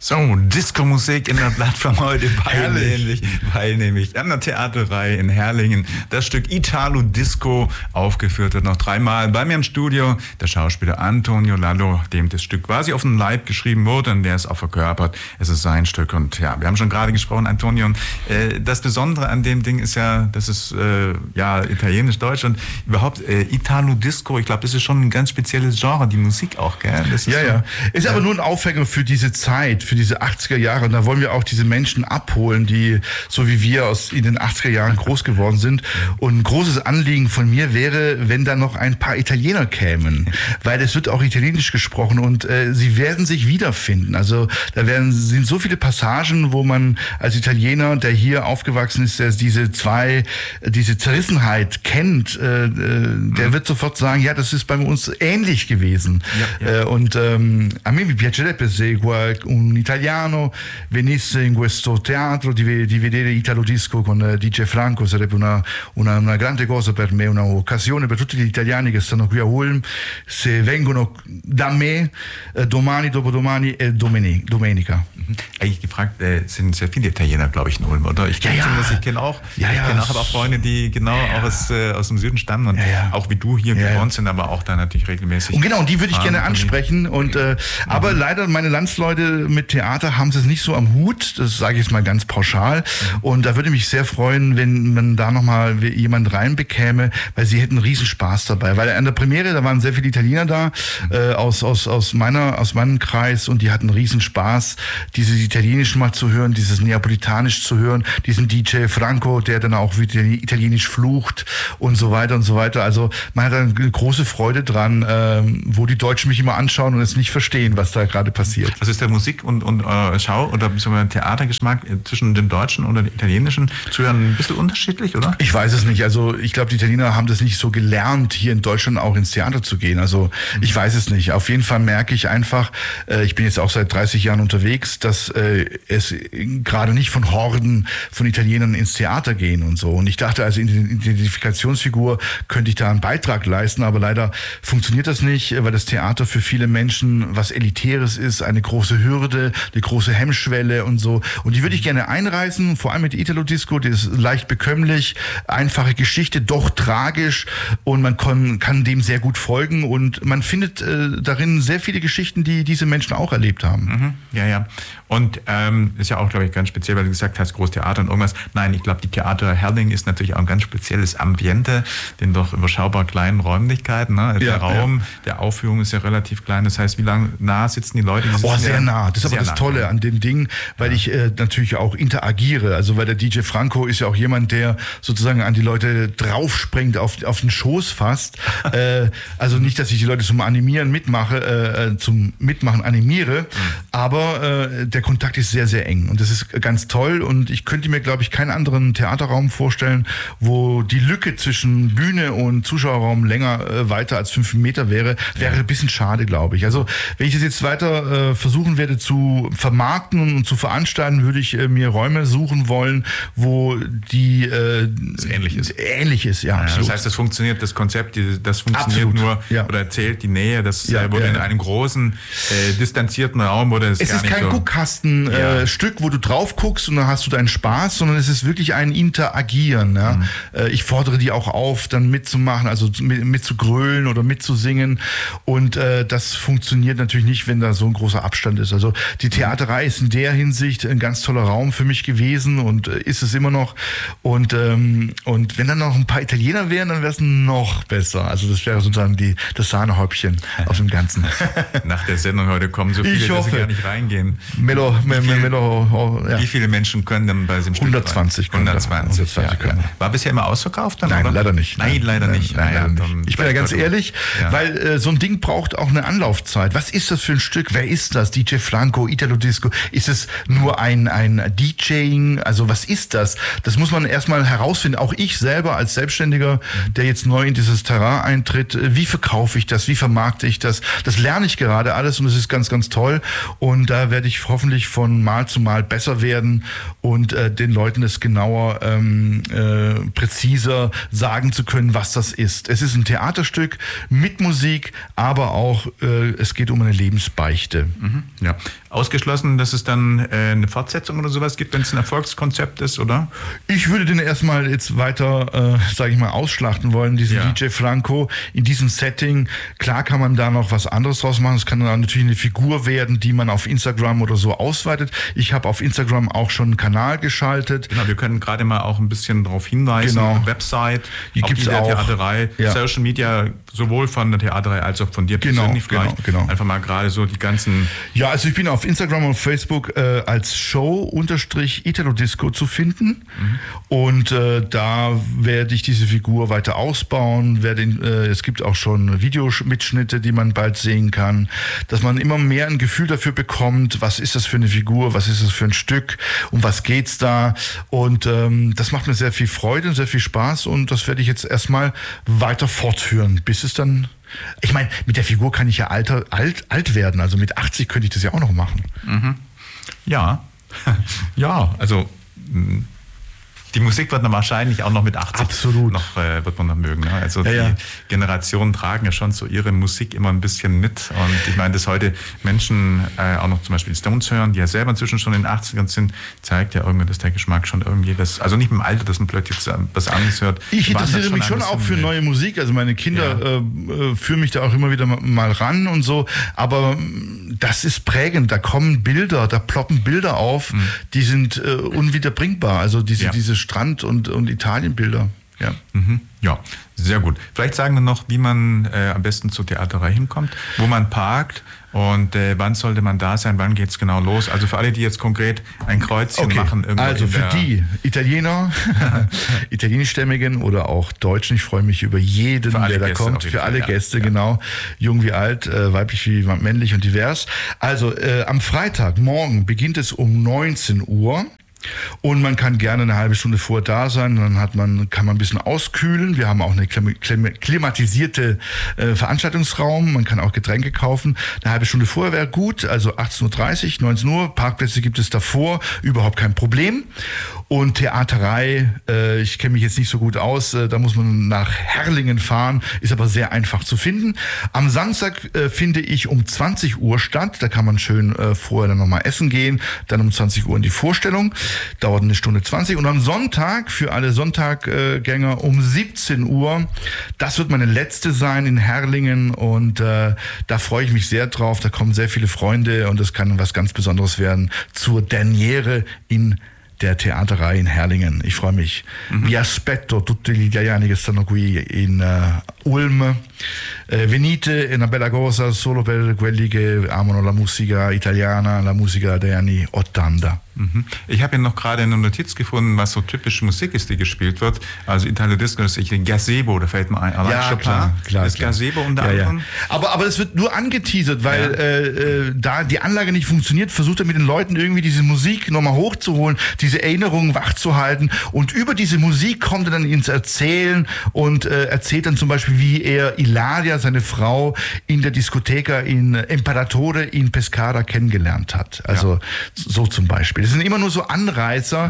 So, Disco-Musik in der Plattform heute, weil nämlich an der Theaterreihe in Herrlingen das Stück Italo Disco aufgeführt wird. Noch 3-mal bei mir im Studio der Schauspieler Antonio Lallo, dem das Stück quasi auf den Leib geschrieben wurde und der es auch verkörpert. Es ist sein Stück und ja, wir haben schon gerade gesprochen, Antonio. Das Besondere an dem Ding ist ja, das ist italienisch-deutsch und überhaupt Italo Disco. Ich glaube, das ist schon ein ganz spezielles Genre, die Musik auch, gell? Das ist Ist aber nur ein Aufhänger für diese Zeit, für diese 80er Jahre. Und da wollen wir auch diese Menschen abholen, die so wie wir in den 80er Jahren groß geworden sind. Und ein großes Anliegen von mir wäre, wenn da noch ein paar Italiener kämen, weil es wird auch Italienisch gesprochen und sie werden sich wiederfinden. Also da sind so viele Passagen, wo man als Italiener, der hier aufgewachsen ist, der diese Zerrissenheit kennt, der wird sofort sagen, ja, das ist bei uns ähnlich gewesen. Und a me mi piacerebbe se un italiano venisse in questo teatro di vedere Italo Disco con DJ Franco, sarebbe una grande cosa per me, un'occasione per tutti gli italiani che stanno qui a Ulm, se vengono da me domani, dopodomani e domenica. Eigentlich gefragt, sind sehr viele Italiener, glaube ich, in Ulm, oder? Ich kenne auch Freunde, die auch aus dem Süden stammen und auch wie du hier geboren sind, aber auch da natürlich regelmäßig. Und genau, die würde ich gerne ansprechen. Und aber leider, meine Landsleute mit Theater haben es nicht so am Hut, das sage ich jetzt mal ganz pauschal. Und da würde mich sehr freuen, wenn man da nochmal jemand reinbekäme, weil sie hätten einen riesen Spaß dabei. Weil an der Premiere, da waren sehr viele Italiener da, aus meinem Kreis, und die hatten einen riesen Spaß, dieses Italienisch mal zu hören, dieses Neapolitanisch zu hören, diesen DJ Franco, der dann auch wieder Italienisch flucht und so weiter und so weiter. Also man hat eine große Freude dran, wo die Deutschen mich immer anschauen und es nicht verstehen, was da gerade passiert. Was ist der Musik- und Schau- oder Theatergeschmack zwischen dem deutschen und dem italienischen Zuhören ein bisschen unterschiedlich, oder? Ich weiß es nicht. Also ich glaube, die Italiener haben das nicht so gelernt, hier in Deutschland auch ins Theater zu gehen. Also ich weiß es nicht. Auf jeden Fall merke ich einfach, ich bin jetzt auch seit 30 Jahren unterwegs, dass es gerade nicht von Horden von Italienern ins Theater gehen und so. Und ich dachte, als Identifikationsfigur könnte ich da einen Beitrag leisten, aber leider funktioniert das nicht, weil das Theater für viele Menschen was Elitäres ist, eine große Hürde, eine große Hemmschwelle und so. Und die würde ich gerne einreißen, vor allem mit Italo Disco, die ist leicht bekömmlich, einfache Geschichte, doch tragisch, und man kann dem sehr gut folgen, und man findet darin sehr viele Geschichten, die diese Menschen auch erlebt haben. Ja. Und ist ja auch, glaube ich, ganz speziell, weil du gesagt hast, Großtheater und irgendwas. Nein, ich glaube, die Theater Herrlingen ist natürlich auch ein ganz spezielles Ambiente, den doch überschaubar kleinen Räumlichkeiten. Ne? Der Raum der Aufführung ist ja relativ klein. Das heißt, wie nah sitzen die Leute? Sehr nah. Das ist aber das Tolle an dem Ding, weil ich natürlich auch interagiere. Also weil der DJ Franco ist ja auch jemand, der sozusagen an die Leute draufspringt, auf den Schoß fast. Also nicht, dass ich die Leute zum Mitmachen animiere, aber der Kontakt ist sehr, sehr eng, und das ist ganz toll, und ich könnte mir, glaube ich, keinen anderen Theaterraum vorstellen, wo die Lücke zwischen Bühne und Zuschauerraum weiter als 5 Meter wäre ein bisschen schade, glaube ich. Also wenn ich das jetzt weiter versuchen werde zu vermarkten und zu veranstalten, würde ich mir Räume suchen wollen, wo die ähnlich ist. Absolut. Das heißt, das Konzept, das funktioniert absolut. Oder erzählt die Nähe, das wurde in einem großen, distanzierten Raum, wurde es ist kein Guckkastenstück, wo du drauf guckst und dann hast du deinen Spaß, sondern es ist wirklich ein Interagieren. Ja? Ich fordere die auch auf, dann mitzumachen, also mit zu grölen oder mitzusingen, und das funktioniert natürlich nicht, wenn da so ein großer Abstand ist. Also die Theaterei ist in der Hinsicht ein ganz toller Raum für mich gewesen und ist es immer noch, und wenn dann noch ein paar Italiener wären, dann wäre es noch besser. Also das wäre sozusagen das Sahnehäubchen auf dem Ganzen. Nach der Sendung heute kommen so viele, dass sie gar nicht reingehen. Wie viele Menschen können denn bei diesem Stück 120 können. War bisher immer ausverkauft dann? Nein, oder? Leider nicht. Nein, leider nicht. Ich bin ja ganz ehrlich, weil so ein Ding braucht auch eine Anlaufzeit. Was ist das für ein Stück? Wer ist das? DJ Franco, Italo Disco? Ist es nur ein DJing? Also was ist das? Das muss man erstmal herausfinden. Auch ich selber als Selbstständiger, der jetzt neu in dieses Terrain eintritt, wie verkaufe ich das? Wie vermarkte ich das? Das lerne ich gerade alles, und das ist ganz, ganz toll. Und da werde ich hoffentlich von Mal zu Mal besser werden und den Leuten es genauer, präziser sagen zu können, was das ist. Es ist ein Theaterstück mit Musik, aber auch es geht um eine Lebensbeichte. Ja. Ausgeschlossen, dass es dann eine Fortsetzung oder sowas gibt, wenn es ein Erfolgskonzept ist, oder? Ich würde den erstmal jetzt weiter, sage ich mal, ausschlachten wollen, diesen DJ Franco in diesem Setting. Klar kann man da noch was anderes draus machen. Es kann dann natürlich eine Figur werden, die man auf Instagram oder so ausweitet. Ich habe auf Instagram auch schon einen Kanal geschaltet. Genau, wir können gerade mal auch ein bisschen darauf hinweisen. Genau. Website, die auch gibt's die der auch. Theaterei, Social Media, sowohl von der Theaterei als auch von dir persönlich vielleicht. Genau. Einfach mal gerade so die ganzen... Ja, also ich bin auf Instagram und Facebook als Show-Italo-Disco zu finden. Und da werde ich diese Figur weiter ausbauen. Es gibt auch schon Videomitschnitte, die man bald sehen kann. Dass man immer mehr ein Gefühl dafür bekommt, was ist das für eine Figur, was ist das für ein Stück, um was geht's da. Und das macht mir sehr viel Freude und sehr viel Spaß. Und das werde ich jetzt erstmal weiter fortführen, bis es dann... Ich meine, mit der Figur kann ich ja alt werden. Also mit 80 könnte ich das ja auch noch machen. Ja, ja, also die Musik wird dann wahrscheinlich auch noch mit 80 Absolut. Wird man noch mögen. Ne? Also die Generationen tragen ja schon so ihre Musik immer ein bisschen mit. Und ich meine, dass heute Menschen auch noch zum Beispiel die Stones hören, die ja selber inzwischen schon in den 80ern sind, zeigt ja irgendwie, dass der Geschmack schon irgendwie das, also nicht mit dem Alter, dass man plötzlich was anderes hört. Ich interessiere mich schon auch für neue Musik. Also meine Kinder führen mich da auch immer wieder mal ran und so. Aber das ist prägend. Da kommen Bilder, da ploppen Bilder auf, die sind unwiederbringbar. Also diese Strand- und Italienbilder. Ja. Ja, sehr gut. Vielleicht sagen wir noch, wie man am besten zur Theaterei hinkommt, wo man parkt und wann sollte man da sein, wann geht es genau los. Also für alle, die jetzt konkret ein Kreuzchen machen. Also für die Italiener, italienischstämmigen oder auch Deutschen, ich freue mich über jeden, der da kommt. Für alle Gäste, genau. Jung wie alt, weiblich wie männlich und divers. Also am Freitagmorgen beginnt es um 19 Uhr. Und man kann gerne eine halbe Stunde vorher da sein, dann kann man ein bisschen auskühlen. Wir haben auch eine klimatisierte Veranstaltungsraum, man kann auch Getränke kaufen. Eine halbe Stunde vorher wäre gut, also 18.30 Uhr, 19 Uhr, Parkplätze gibt es davor, überhaupt kein Problem. Und Theaterei, ich kenne mich jetzt nicht so gut aus, da muss man nach Herrlingen fahren, ist aber sehr einfach zu finden. Am Samstag finde ich um 20 Uhr statt, da kann man schön vorher dann nochmal essen gehen, dann um 20 Uhr in die Vorstellung. Dauert eine Stunde 20. Und am Sonntag, für alle Sonntaggänger, um 17 Uhr. Das wird meine letzte sein in Herrlingen. Und da freue ich mich sehr drauf. Da kommen sehr viele Freunde und das kann was ganz Besonderes werden zur Derniere in der Theaterei in Herrlingen. Ich freue mich. Vi aspetto tutti gli italiani che stanno qui in Ulm. Venite, è una bella cosa solo per quelli che amano la musica italiana, la musica degli anni 80. Ich habe ja noch gerade eine Notiz gefunden, was so typische Musik ist, die gespielt wird. Also Italo-Disco, das ist Gazebo, da fällt mir ein. Ja, klar. Das Gazebo unter anderem. Aber es wird nur angeteasert, weil da die Anlage nicht funktioniert, versucht er mit den Leuten irgendwie diese Musik nochmal hochzuholen, diese Erinnerungen wachzuhalten. Und über diese Musik kommt er dann ins Erzählen und erzählt dann zum Beispiel, wie er Ilaria, seine Frau, in der Diskotheka in Imperatore in Pescara kennengelernt hat. Also so zum Beispiel. Das sind immer nur so Anreizer,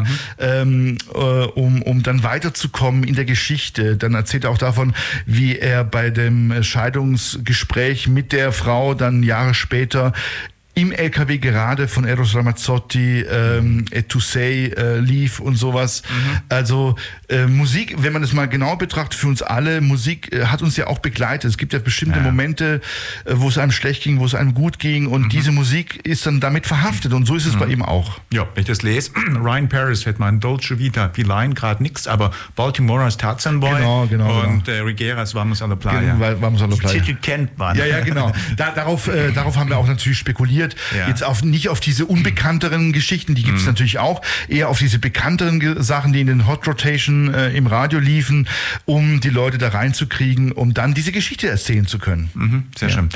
um dann weiterzukommen in der Geschichte. Dann erzählt er auch davon, wie er bei dem Scheidungsgespräch mit der Frau dann Jahre später im LKW gerade von Eros Ramazzotti Et tu sei lief und sowas. Also Musik, wenn man das mal genau betrachtet, für uns alle, Musik hat uns ja auch begleitet. Es gibt ja bestimmte Momente, wo es einem schlecht ging, wo es einem gut ging und diese Musik ist dann damit verhaftet und so ist es bei ihm auch. Ja, wenn ich das lese, Ryan Paris hat mal ein Dolce Vita, die Line gerade nichts, aber Baltimore als Tarzan Boy und Rigueras Vamos a la Playa. Vamos a la Playa. Die Titel kennt man. Ja, genau. Darauf haben wir auch natürlich spekuliert. Ja. Jetzt nicht auf diese unbekannteren Geschichten, die gibt es natürlich auch, eher auf diese bekannteren Sachen, die in den Hot Rotation im Radio liefen, um die Leute da reinzukriegen, um dann diese Geschichte erzählen zu können. Sehr schön.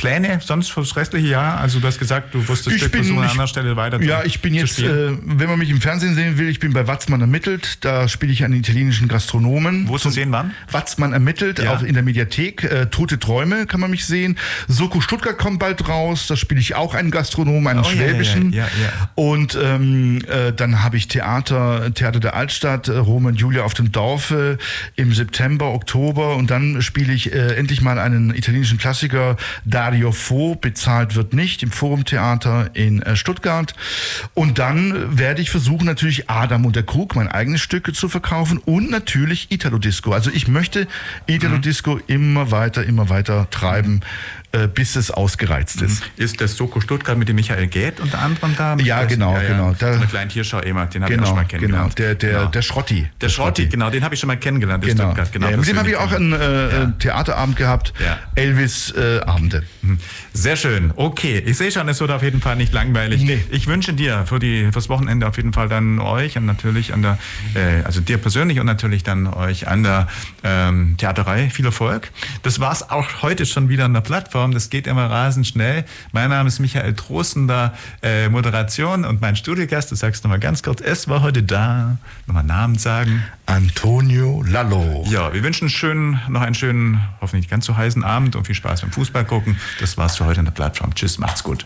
Pläne sonst fürs restliche Jahr? Also du hast gesagt, du wirst das Stück versuchen, an einer Stelle weiter zu Ja, ich bin jetzt, wenn man mich im Fernsehen sehen will, ich bin bei Watzmann ermittelt. Da spiele ich einen italienischen Gastronomen. Wo zu sehen wann? Watzmann ermittelt, auch in der Mediathek. Tote Träume kann man mich sehen. Soko Stuttgart kommt bald raus. Da spiele ich auch einen Gastronomen, einen schwäbischen. Ja. Und dann habe ich Theater der Altstadt, Romeo und Julia auf dem Dorfe im September, Oktober. Und dann spiele ich endlich mal einen italienischen Klassiker, Dario Fo, bezahlt wird nicht, im Forumtheater in Stuttgart. Und dann werde ich versuchen, natürlich Adam und der Krug, mein eigenes Stück zu verkaufen und natürlich Italo Disco. Also ich möchte Italo Disco immer weiter treiben, bis es ausgereizt ist. Ist das Soko Stuttgart mit dem Michael Gäth unter anderem da? Ja, genau. So eine kleine Tierschau immer, den habe ich auch schon mal kennengelernt. Der Schrotti. Der Schrotti, genau, den habe ich schon mal kennengelernt in Stuttgart. Genau, mit dem habe ich auch einen Theaterabend gehabt, Elvis-Abende. Sehr schön. Okay, ich sehe schon, es wird auf jeden Fall nicht langweilig. Nee. Ich wünsche dir fürs Wochenende auf jeden Fall dann euch und natürlich also dir persönlich und natürlich dann euch an der Theaterei viel Erfolg. Das war's auch heute schon wieder an der Plattform. Das geht immer rasend schnell. Mein Name ist Michael Trosten, Moderation und mein Studiogast, du sagst nochmal ganz kurz, es war heute da, nochmal Namen sagen. Antonio Lallo. Ja, wir wünschen noch einen schönen, hoffentlich nicht ganz so heißen Abend und viel Spaß beim Fußball gucken. Das war's für heute an der Plattform. Tschüss, macht's gut.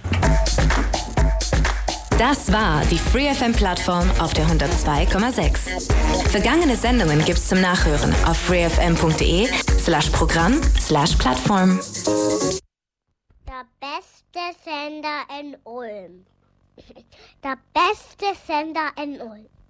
Das war die FreeFM-Plattform auf der 102,6. Vergangene Sendungen gibt's zum Nachhören auf freefm.de/Programm/Plattform. Der beste Sender in Ulm. Der beste Sender in Ulm.